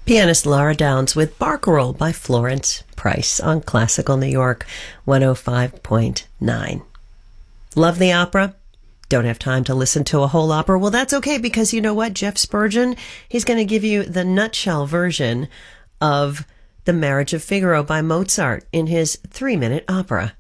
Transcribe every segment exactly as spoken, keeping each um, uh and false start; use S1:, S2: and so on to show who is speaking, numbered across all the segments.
S1: Pianist Laura Downs with Barcarolle by Florence Price on Classical New York one oh five point nine. Love the opera? Don't have time to listen to a whole opera? Well, that's okay, because you know what? Jeff Spurgeon, he's going to give you the nutshell version of The Marriage of Figaro by Mozart in his three-minute opera.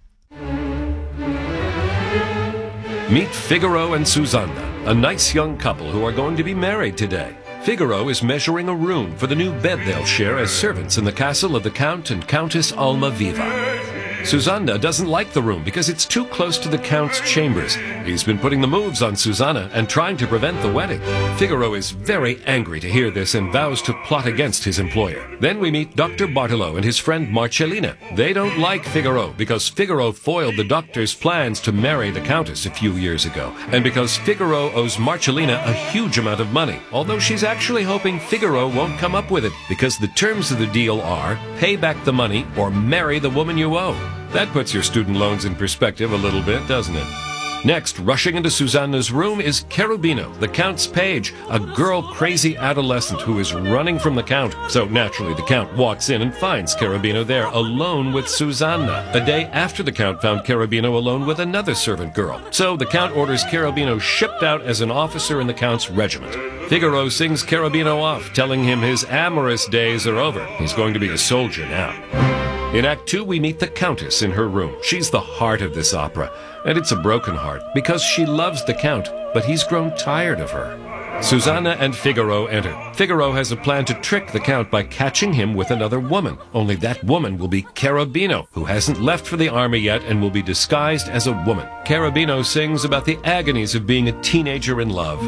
S2: Meet Figaro and Susanna, a nice young couple who are going to be married today. Figaro is measuring a room for the new bed they'll share as servants in the castle of the Count and Countess Almaviva. Susanna doesn't like the room because it's too close to the Count's chambers. He's been putting the moves on Susanna and trying to prevent the wedding. Figaro is very angry to hear this and vows to plot against his employer. Then we meet Doctor Bartolo and his friend Marcellina. They don't like Figaro because Figaro foiled the doctor's plans to marry the Countess a few years ago, and because Figaro owes Marcellina a huge amount of money, although she's actually hoping Figaro won't come up with it, because the terms of the deal are pay back the money or marry the woman you owe. That puts your student loans in perspective a little bit, doesn't it? Next, rushing into Susanna's room is Cherubino, the Count's page, a girl-crazy adolescent who is running from the Count. So naturally, the Count walks in and finds Cherubino there alone with Susanna, a day after the Count found Cherubino alone with another servant girl. So the Count orders Cherubino shipped out as an officer in the Count's regiment. Figaro sings Cherubino off, telling him his amorous days are over. He's going to be a soldier now. In Act Two, we meet the Countess in her room. She's the heart of this opera, and it's a broken heart, because she loves the Count, but he's grown tired of her. Susanna and Figaro enter. Figaro has a plan to trick the Count by catching him with another woman, only that woman will be Cherubino, who hasn't left for the army yet and will be disguised as a woman. Cherubino sings about the agonies of being a teenager in love.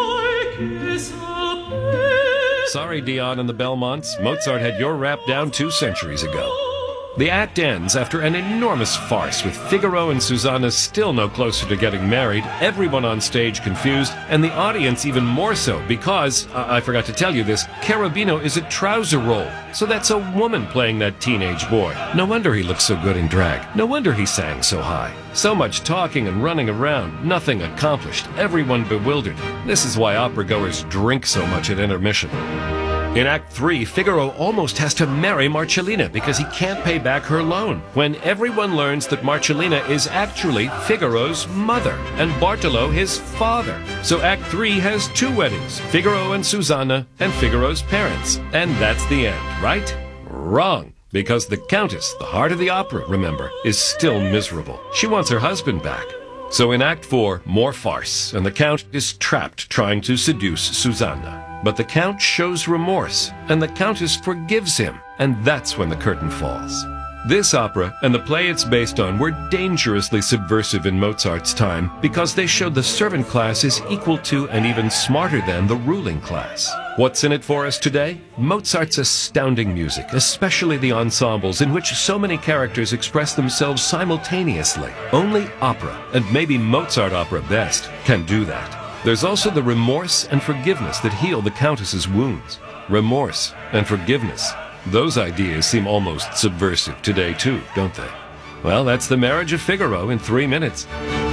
S2: Sorry, Dion and the Belmonts, Mozart had your rap down two centuries ago. The act ends after an enormous farce, with Figaro and Susanna still no closer to getting married, everyone on stage confused, and the audience even more so because, uh, I forgot to tell you this, Cherubino is a trouser role, so that's a woman playing that teenage boy. No wonder he looks so good in drag. No wonder he sang so high. So much talking and running around, nothing accomplished, everyone bewildered. This is why opera goers drink so much at intermission. In Act Three, Figaro almost has to marry Marcellina because he can't pay back her loan, when everyone learns that Marcellina is actually Figaro's mother and Bartolo his father. So Act Three has two weddings, Figaro and Susanna and Figaro's parents. And that's the end, right? Wrong. Because the Countess, the heart of the opera, remember, is still miserable. She wants her husband back. So in Act Four, more farce, and the Count is trapped trying to seduce Susanna. But the Count shows remorse, and the Countess forgives him, and that's when the curtain falls. This opera, and the play it's based on, were dangerously subversive in Mozart's time because they showed the servant class is equal to and even smarter than the ruling class. What's in it for us today? Mozart's astounding music, especially the ensembles in which so many characters express themselves simultaneously. Only opera, and maybe Mozart opera best, can do that. There's also the remorse and forgiveness that heal the Countess's wounds. Remorse and forgiveness. Those ideas seem almost subversive today too, don't they? Well, that's The Marriage of Figaro in three minutes.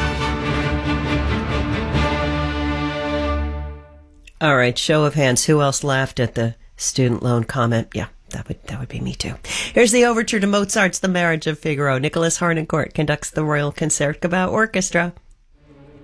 S1: All right, show of hands. Who else laughed at the student loan comment? Yeah, that would that would be me too. Here's the overture to Mozart's The Marriage of Figaro. Nicholas Harnoncourt conducts the Royal Concertgebouw Orchestra.